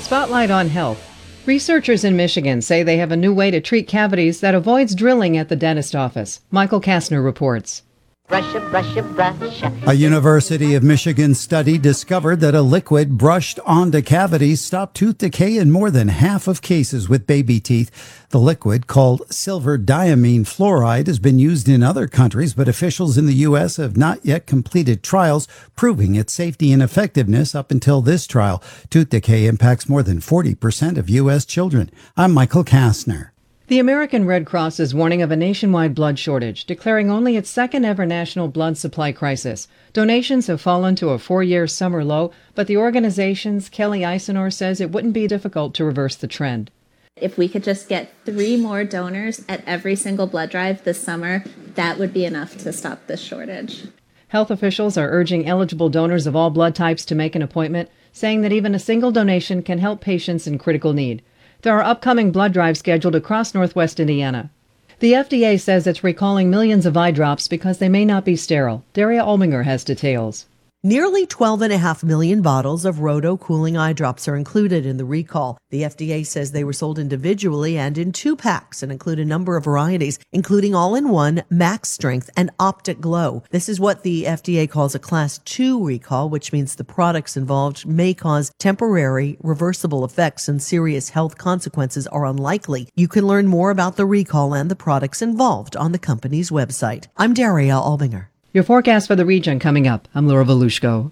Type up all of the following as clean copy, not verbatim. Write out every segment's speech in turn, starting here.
Spotlight on health. Researchers in Michigan say they have a new way to treat cavities that avoids drilling at the dentist office. Michael Kastner reports. Brush, brush, brush. A University of Michigan study discovered that a liquid brushed onto cavities stopped tooth decay in more than half of cases with baby teeth. The liquid, called silver diamine fluoride, has been used in other countries, but officials in the U.S. have not yet completed trials proving its safety and effectiveness up until this trial. Tooth decay impacts more than 40% of U.S. children. I'm Michael Kastner. The American Red Cross is warning of a nationwide blood shortage, declaring only its second-ever national blood supply crisis. Donations have fallen to a 4-year summer low, but the organization's Kelly Eisenor says it wouldn't be difficult to reverse the trend. If we could just get 3 more donors at every single blood drive this summer, that would be enough to stop this shortage. Health officials are urging eligible donors of all blood types to make an appointment, saying that even a single donation can help patients in critical need. There are upcoming blood drives scheduled across Northwest Indiana. The FDA says it's recalling millions of eye drops because they may not be sterile. Daria Albinger has details. Nearly 12.5 million bottles of Roto cooling eye drops are included in the recall. The FDA says they were sold individually and in 2 packs and include a number of varieties, including all-in-one, max strength, and optic glow. This is what the FDA calls a Class 2 recall, which means the products involved may cause temporary, reversible effects and serious health consequences are unlikely. You can learn more about the recall and the products involved on the company's website. I'm Daria Albinger. Your forecast for the region coming up. I'm Laura Volushko.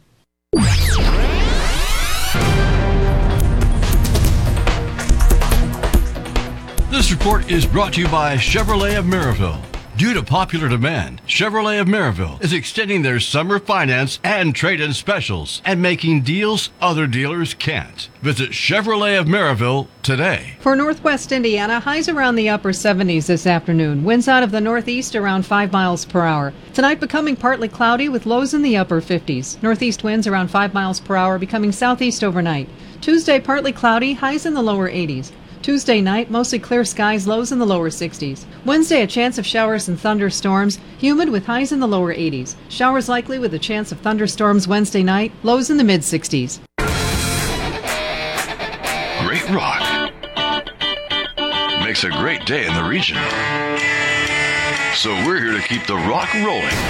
This report is brought to you by Chevrolet of Maryville. Due to popular demand, Chevrolet of Maryville is extending their summer finance and trade-in specials and making deals other dealers can't. Visit Chevrolet of Maryville today. For Northwest Indiana, highs around the upper 70s this afternoon. Winds out of the northeast around 5 miles per hour. Tonight becoming partly cloudy with lows in the upper 50s. Northeast winds around 5 miles per hour, becoming southeast overnight. Tuesday partly cloudy, highs in the lower 80s. Tuesday night, mostly clear skies, lows in the lower 60s. Wednesday, a chance of showers and thunderstorms, humid with highs in the lower 80s. Showers likely with a chance of thunderstorms Wednesday night, lows in the mid-60s. Great rock makes a great day in the region. So we're here to keep the rock rolling.